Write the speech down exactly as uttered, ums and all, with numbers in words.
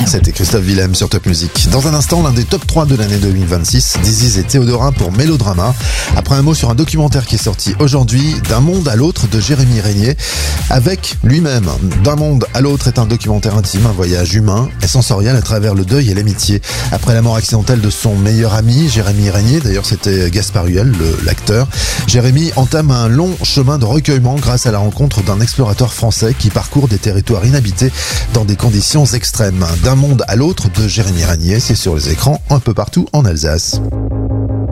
C'était Christophe Willem sur Top Music. Dans un instant, l'un des top trois de l'année deux mille vingt-six, Diziz et Théodorin pour Mélodrama. Après un mot sur un documentaire qui est sorti aujourd'hui, D'un monde à l'autre de Jérémy Régnier, avec lui-même. D'un monde à l'autre est un documentaire intime, un voyage humain et sensoriel à travers le deuil et l'amitié. Après la mort accidentelle de son meilleur ami, Jérémy Régnier, d'ailleurs c'était Gaspard Huel, le, l'acteur, Jérémy entame un long chemin de recueillement grâce à la rencontre d'un explorateur français qui parcourt des territoires inhabités dans des conditions extrêmes. D'un monde à l'autre de Jérémy Régnier, c'est sur les écrans un peu partout en Alsace.